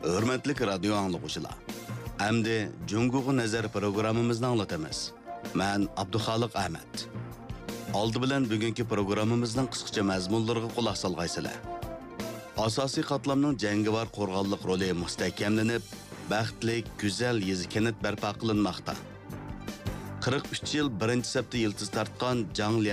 Hürmetli radyo anlıquşular. Əmdi Cunguğu Nəzər programımızdan anlatamiz. Mən Abduxaliq Ahmet. Aldı bilan bugünkü programımızdan qısqacha mazmunlarga quloq solgaysizlar. Asosiy qatlamning jangovar qo'rg'onlik roli mustahkamlanib, baxtli, go'zal yezi-kenit barpo qilinmoqda. 43 yil birinchi sapda yildiz tartgan Jang